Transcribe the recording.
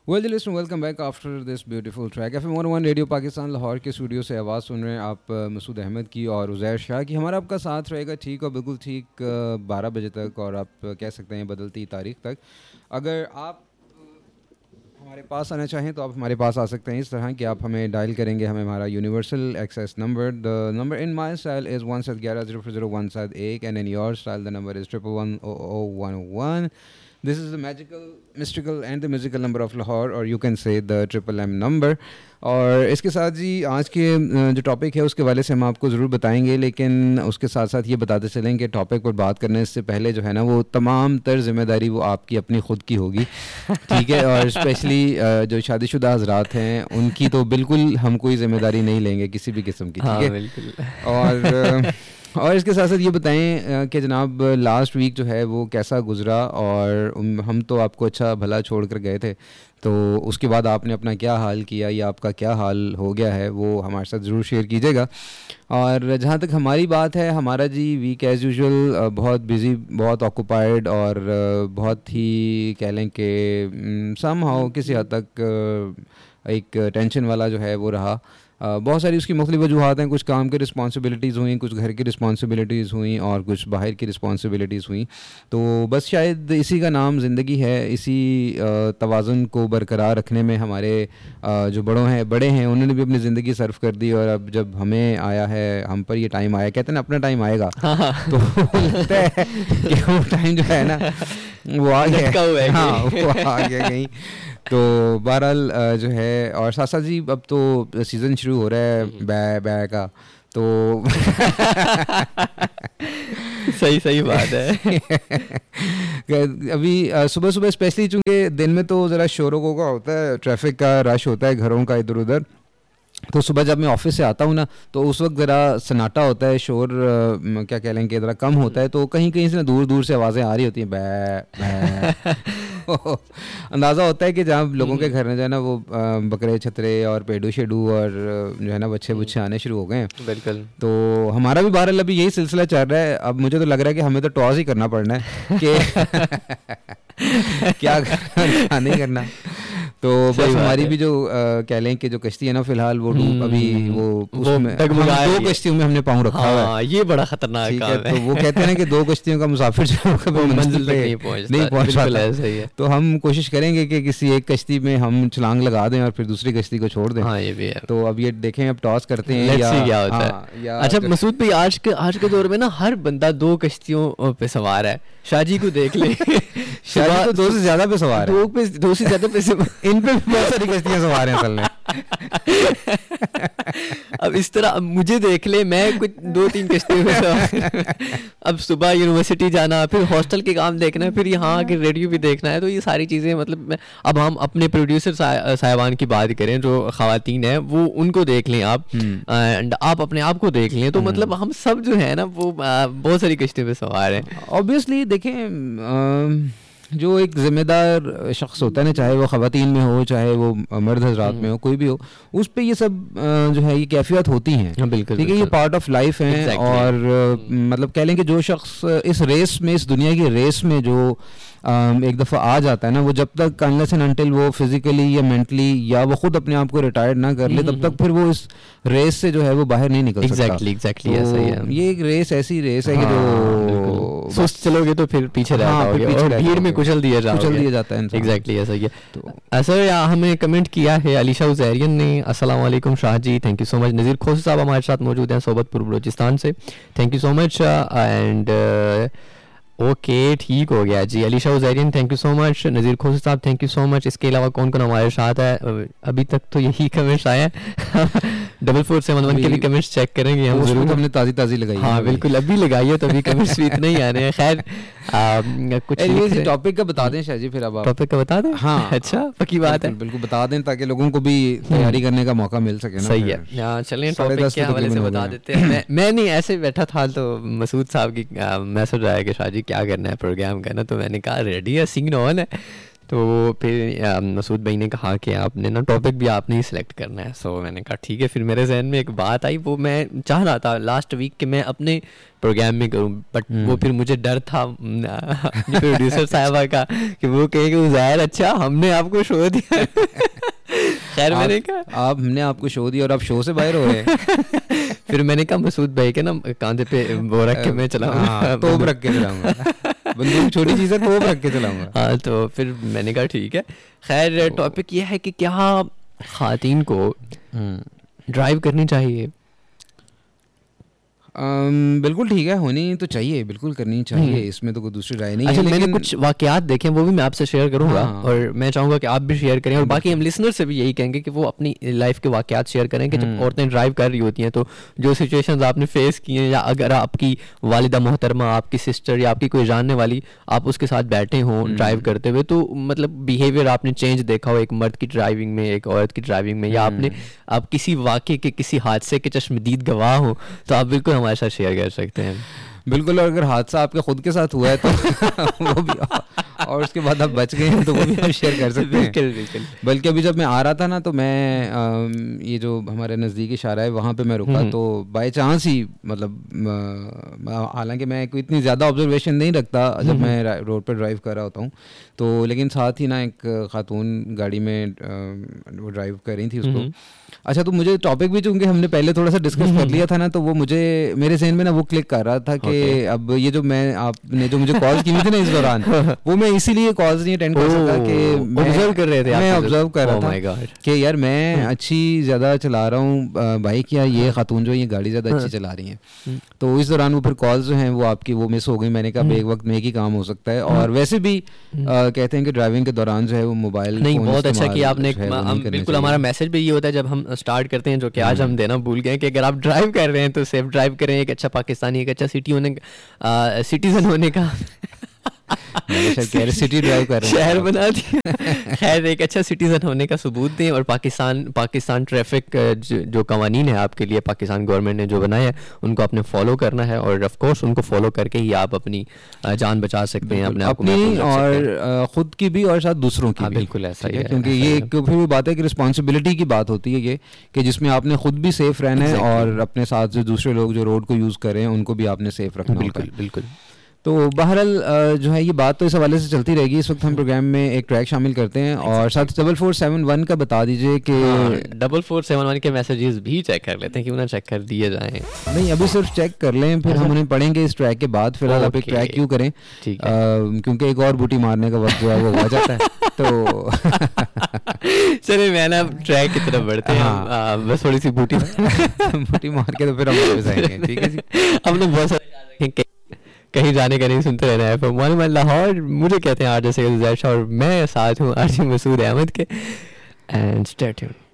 Well Liston, welcome back after this beautiful track. FM 101 radio Pakistan Lahore के studio से आवाज़ सुन रहे हैं आप मसूद अहमद की और उज़ैर शाह की। हमारा आपका साथ रहेगा ठीक और बिल्कुल ठीक 12 बजे तक, और आप कह सकते हैं बदलती तारीख तक। अगर आप हमारे पास आना चाहें तो आप हमारे पास आ सकते हैं इस तरह कि आप हमें डायल करेंगे, हमें हमारा universal access number, the number in my style is 171000171 and in your style the number is 1110101. This is the magical, mystical and the musical number of Lahore, or you can say the triple M number. और इसके साथ जी आज के जो topic है उसके वाले से हम आपको ज़रूर बताएंगे, लेकिन उसके साथ साथ ये बताते चलें कि टॉपिक पर बात करने से पहले जो है ना वो तमाम तर जिम्मेदारी वो आपकी अपनी ख़ुद की होगी, ठीक है। और स्पेशली जो शादीशुदा हज़रात हैं उनकी तो बिल्कुल हम कोई ज़िम्मेदारी नहीं लेंगे किसी भी किस्म की, ठीक है। बिल्कुल। और इसके साथ साथ ये बताएं कि जनाब लास्ट वीक जो है वो कैसा गुज़रा, और हम तो आपको अच्छा भला छोड़ कर गए थे, तो उसके बाद आपने अपना क्या हाल किया या आपका क्या हाल हो गया है वो हमारे साथ ज़रूर शेयर कीजिएगा। और जहाँ तक हमारी बात है, हमारा जी वीक एज़ यूजुअल बहुत बिज़ी, बहुत ऑक्यूपाइड और बहुत ही कह लें कि समहाउ किसी हद तक एक टेंशन वाला जो है वो रहा। बहुत सारी उसकी मुख्तलिफ वजूहात हैं, कुछ काम की रिस्पॉन्सिबिलिटीज़ हुई, कुछ घर की रिस्पॉन्सिबिलिटीज़ हुई और कुछ बाहर की रिस्पॉन्सिबिलिटीज़ हुई। तो बस शायद इसी का नाम ज़िंदगी है, इसी तवाज़ुन को बरकरार रखने में हमारे जो बड़े हैं उन्होंने भी अपनी ज़िंदगी सर्व कर दी, और अब जब हमें आया है, हम पर ये टाइम आया, कहते हैं ना अपना टाइम आएगा, तो लगता है कि वो टाइम जो है ना वो आ गया, हाँ वो आ गया कहीं। तो बहरहाल जो है, और साथ साथ जी अब तो सीज़न शुरू हो रहा है बै का, तो सही बात है। अभी सुबह सुबह स्पेशली चूँकि दिन में तो ज़रा शोरों का होता है, ट्रैफिक का रश होता है घरों का इधर उधर, तो सुबह जब मैं ऑफिस से आता हूँ ना तो उस वक्त ज़रा सन्नाटा होता है, शोर क्या कह लें कि ज़रा कम होता है, तो कहीं कहीं से ना दूर दूर से आवाज़ें आ रही होती हैं, बै अंदाज़ा होता है कि जहाँ लोगों के घर में जो है ना वो बकरे छतरे और पेडू शेडू और जो है ना बच्चे बुच्चे आने शुरू हो गए हैं। बिल्कुल। तो हमारा भी बहरहाल अभी यही सिलसिला चल रहा है। अब मुझे तो लग रहा है कि हमें तो टॉस ही करना पड़ना है कि क्या करना नहीं करना। तो बस हमारी भी जो कह लें कि जो कश्ती है ना फिलहाल वो अभी वो उसमें 2 कश्तियों में हमने पाँव रखा हुआ है। ये बड़ा खतरनाक काम है। तो वो कहते हैं ना कि 2 कश्तियों का मुसाफिर जो कभी मंजिल पे नहीं पहुंच पाता। तो हम कोशिश करेंगे कि किसी एक कश्ती में हम छलांग लगा दें और फिर दूसरी कश्ती को छोड़ दें। हाँ, ये भी है। तो अब ये देखें, अब टॉस करते हैं या क्या होता है। अच्छा मसूद भाई, आज के दौर में ना हर बंदा 2 कश्तियों पे सवार है। शाहजी को देख ले, शाहजी तो 2 से ज़्यादा पे सवार है, 2 से ज़्यादा पे इन पे बहुत सारी कश्तियाँ सवार हैं असल में। अब इस तरह मुझे देख ले, मैं कुछ 2-3 कश्तियों में सवार। अब सुबह यूनिवर्सिटी जाना, फिर हॉस्टल के काम देखना, फिर यहाँ के रेडियो भी देखना है, तो ये सारी चीज़ें मतलब अब हम अपने प्रोड्यूसर साहिबान की बात करें जो ख़वातीन हैं, वो उनको देख लें आप, एंड आप अपने आप को देख लें, तो मतलब हम सब जो है ना वो बहुत सारी कश्तियों पे सवार हैं। ऑब्वियसली देखें, जो एक ज़िम्मेदार शख्स होता है ना, चाहे वो ख़वातीन में हो चाहे वो मर्द हज़रात में हो, कोई भी हो, उस पे ये सब जो है ये कैफियत होती हैं। बिल्कुल, ठीक है, ये पार्ट ऑफ लाइफ है। और मतलब कह लें कि जो शख्स इस रेस में, इस दुनिया की रेस में जो एक दफ़ा आ जाता है ना, वो जब तक अनलेस एंड अनटिल वो फिजिकली या मेंटली या वो खुद अपने आप को रिटायर्ड ना कर ले, तब तक फिर वो इस रेस से जो है वो बाहर नहीं निकल सकता। एग्जैक्टली ऐसा ही है। ये एक रेस ऐसी रेस है कि जो सुस्त चलोगे तो फिर पीछे रह जाओगे और भीड़ में कुचल दिया जाता है। एग्जैक्टली ऐसा ही है। तो ऐसा हमें कमेंट किया है अलीशा उज़ैरियन ने, अस्सलाम वालेकुम Shah ji, thank you so much. नज़ीर खोसी साहब हमारे साथ मौजूद हैं सोबतपुर बलूचिस्तान से, thank you so much. And okay, ठीक हो गया जी। Alisha उज़ैरियन thank you so much. नज़ीर खोसी साहब थैंक यू सो मच। इसके अलावा कौन कौन हमारे साथ है? अभी तक तो यही कमेंट्स आए हैं। 4471 के भी कमेंट्स चेक करेंगे हम जरूर। हमने ताज़ी लगाई। हाँ बिल्कुल, अभी लगाइए तो अभी कमेंट्स भी इतने ही आ रहे हैं। खैर कुछ टॉपिक का बता दें शाह जी, फिर अब टॉपिक का बता दें। हाँ अच्छा, पक्की बात है, बिल्कुल बता दें ताकि लोगों को भी तैयारी करने का मौका मिल सके ना। सही है। चलिए टॉपिक के हवाले से बता देते हैं। मैं नहीं ऐसे बैठा था तो मसूद साहब की मैसेज आया कि शाह जी क्या करना है प्रोग्राम का ना, तो मैंने कहा रेडी है, सीन ऑन है। तो फिर मसूद भाई ने कहा कि आपने ना टॉपिक भी आपने ही सिलेक्ट करना है। सो मैंने कहा ठीक है। फिर मेरे जहन में एक बात आई, वो मैं चाह रहा था लास्ट वीक कि मैं अपने प्रोग्राम में करूं, बट वो फिर मुझे डर था प्रोड्यूसर साहबा का कि वो कहेंगे उज़ैर अच्छा हमने आपको शो दिया। खैर मैंने कहा आप हमने आपको शो दिया और आप शो से बाहर हो रहे हैं। फिर मैंने कहा मसूद भाई के ना कांधे पे वो रख के मैं चलाऊंगा, तोप रख के चलाऊंगा, बंदूक छोटी चीज़ है, तोप रख के चलाऊंगा। हाँ तो फिर मैंने कहा ठीक है। खैर टॉपिक ये है कि क्या खातीन को ड्राइव करनी चाहिए? बिल्कुल ठीक है, होनी तो चाहिए, बिल्कुल करनी चाहिए, इसमें तो कोई दूसरी राय नहीं अच्छा, है। मैंने कुछ वाकयात देखे वो भी मैं आपसे शेयर करूंगा। हाँ। और मैं चाहूँगा कि आप भी शेयर करें, और बाकी हम लिसनर से भी यही कहेंगे कि वो अपनी लाइफ के वाकयात शेयर करें कि जब औरतें ड्राइव कर रही होती हैं तो जो सिचुएशंस आपने फेस की हैं, या अगर आपकी वालिदा मोहतरमा, आपकी सिस्टर या आपकी कोई जानने वाली आप उसके साथ बैठे हों ड्राइव करते हुए, तो मतलब बिहेवियर आपने चेंज देखा हो एक मर्द की ड्राइविंग में, एक औरत की ड्राइविंग में, या आप किसी वाक़े के किसी हादसे के चश्मदीद गवाह हो, तो आप बिल्कुल हमारे साथ शेयर कर सकते हैं। बिल्कुल। और अगर हादसा आपके खुद के साथ हुआ है तो वो भी, और उसके बाद आप बच गए हैं तो वो भी आप शेयर कर सकते हैं। बिल्कुल बिल्कुल। बल्कि अभी जब मैं आ रहा था ना तो मैं ये जो हमारे नज़दीकी शारा है वहाँ पे मैं रुका, तो बाय चांस ही मतलब हालांकि मैं कोई इतनी ज़्यादा ऑब्जर्वेशन नहीं रखता जब मैं रोड पर ड्राइव कर रहा होता हूँ, तो लेकिन साथ ही ना एक खातून गाड़ी में वो ड्राइव कर रही थी उसको। अच्छा, तो मुझे टॉपिक भी चूंकि हमने पहले थोड़ा सा डिस्कस कर लिया था ना, तो वो मुझे मेरे जहन में ना वो क्लिक कर रहा था कि अब ये जो मैं आपने जो मुझे कॉल्स की हुई थी ना इस दौरान, वो मैं इसीलिए कॉल्स नहीं अटेंड कर सका कि मैं ऑब्जर्व कर रहे थे, मैं ऑब्जर्व कर रहा था था कि यार मैं अच्छी ज़्यादा चला रहा हूँ बाइक, या ये खातून जो ये गाड़ी ज़्यादा अच्छी चला रही हैं। तो इस दौरान वो फिर कॉल्स जो हैं वो आपकी वो मिस हो गई। मैंने कहा एक वक्त में एक ही काम हो सकता है, और वैसे भी कहते हैं कि ड्राइविंग के दौरान जो है वो मोबाइल नहीं, बहुत अच्छा कि आपने बिल्कुल, हमारा मैसेज भी ये होता है जब हम स्टार्ट करते हैं, जो कि आज हम देना भूल गए, कि अगर आप ड्राइव कर रहे हैं तो सेफ ड्राइव करें। एक अच्छा पाकिस्तानी, एक अच्छा सिटीजन होने का सिटी ड्राइव कर रहे हैं, शहर बना दिया। खैर, एक अच्छा सिटीजन होने का सबूत दें, और पाकिस्तान ट्रैफिक जो कवानीन है आपके लिए पाकिस्तान गवर्नमेंट ने जो बनाया है उनको आपने फॉलो करना है, और ऑफ कोर्स उनको फॉलो करके ही आप अपनी जान बचा सकते हैं, अपनी और खुद की भी और साथ दूसरों की भी। बिल्कुल ऐसा ही है, क्योंकि ये एक फिर भी बात है कि रिस्पॉन्सिबिलिटी की बात होती है ये, कि जिसमें आपने खुद भी सेफ रहना है और अपने साथ जो दूसरे लोग जो रोड को यूज़ कर रहे हैं उनको भी आपने सेफ रखना होता है। बिल्कुल। तो बहरहाल जो है ये बात तो इस हवाले से चलती रहेगी। इस वक्त हम प्रोग्राम में एक ट्रैक शामिल करते हैं, और साथ 4471 का बता दीजिए कि 4471 के मैसेजेस भी चेक कर लेते हैं, क्यों ना चेक कर दिए जाएं। नहीं, अभी सिर्फ चेक कर लें, फिर हम उन्हें पढ़ेंगे इस ट्रैक के बाद। फिलहाल आप एक ट्रैक क्यों करें, क्योंकि एक और बूटी मारने का वक्त जो है वो हो जाता है। तो चलिए मैं ना ट्रैक की तरफ बढ़ते हैं, बस थोड़ी सी बूटी मार के तो फिर हम वापस आएंगे। ठीक है जी। हम लोग बहुत सारे कहीं जाने का नहीं, सुनते रहना है। फिर लाहौर मुझे कहते हैं आरजे सैयद उज़ैर शाह, और मैं साथ हूँ आरजे मसूद अहमद के, एंड स्टे ट्यून्ड।